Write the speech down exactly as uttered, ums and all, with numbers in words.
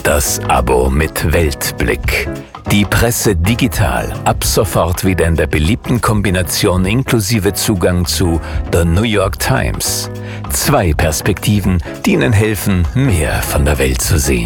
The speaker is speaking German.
Das Abo mit Weltblick. Die Presse digital, ab sofort wieder in der beliebten Kombination inklusive Zugang zu The New York Times. Zwei Perspektiven, die Ihnen helfen, mehr von der Welt zu sehen.